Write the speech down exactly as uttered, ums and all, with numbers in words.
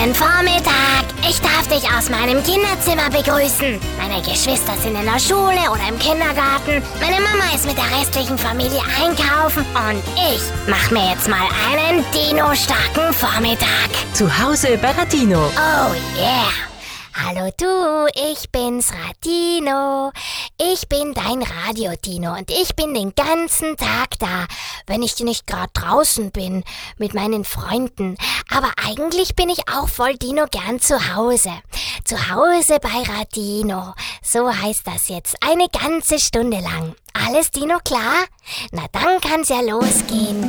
Vormittag. Ich darf dich aus meinem Kinderzimmer begrüßen. Meine Geschwister sind in der Schule oder im Kindergarten. Meine Mama ist mit der restlichen Familie einkaufen. Und ich mach mir jetzt mal einen Dino-starken Vormittag. Zu Hause bei Radino. Oh yeah. Hallo du, ich bin's, Radino. Ich bin dein Radio-Dino und ich bin den ganzen Tag da, wenn ich nicht gerade draußen bin mit meinen Freunden. Aber eigentlich bin ich auch voll Dino gern zu Hause. Zu Hause bei Radino. So heißt das jetzt eine ganze Stunde lang. Alles Dino klar? Na dann kann's ja losgehen.